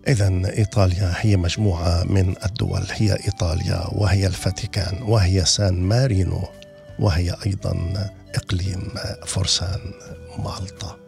إذن إيطاليا هي مجموعة من الدول، هي إيطاليا وهي الفاتيكان وهي سان مارينو وهي أيضا إقليم فرسان مالطا.